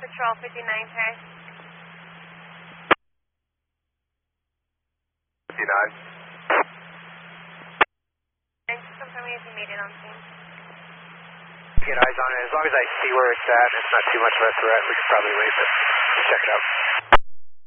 Patrol 59K. 59. And just confirm if you made it on scene. Get eyes on it. As long as I see where it's at and it's not too much of a threat, we can probably wait, but check it out.